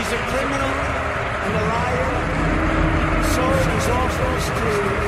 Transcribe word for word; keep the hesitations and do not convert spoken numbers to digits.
is a criminal and a liar. So is offers to